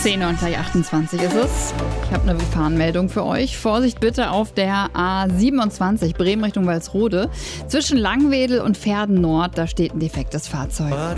10 und gleich 28 ist es. Ich habe eine Gefahrenmeldung für euch. Vorsicht bitte auf der A27 Bremen Richtung Walsrode. Zwischen Langwedel und Verden Nord, da steht ein defektes Fahrzeug.